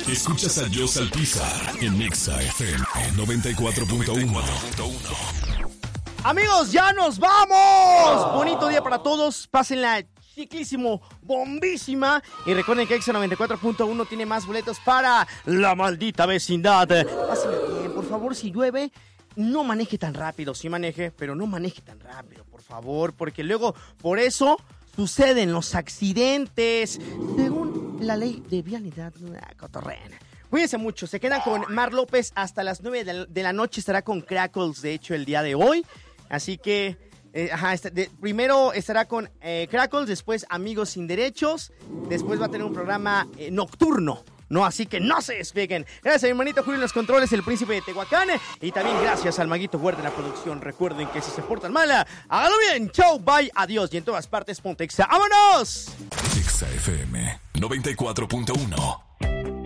Escuchas a Joss Alpizar en Nexa FM 94.1. Amigos, ya nos vamos. Bonito día para todos. Pásenla chiquísimo, bombísima. Y recuerden que Exa 94.1 tiene más boletos para la maldita vecindad. Pásenla bien, por favor, si llueve, no maneje tan rápido. Sí maneje, pero no maneje tan rápido, por favor, porque luego por eso suceden los accidentes. Según la ley de vialidad cotorrena. Cuídense mucho, se quedan con Mar López hasta las 9 de la noche. Estará con Crackles, de hecho, el día de hoy. Así que, primero estará con Crackles, después Amigos Sin Derechos, después va a tener un programa nocturno, ¿no? Así que no se despeguen. Gracias a mi hermanito Julio en los controles, el príncipe de Tehuacán, y también gracias al Maguito Huerta en la producción. Recuerden que si se portan mala, háganlo bien. Chau, bye, adiós, y en todas partes ponte Exa. ¡Vámonos! Exa FM 94.1.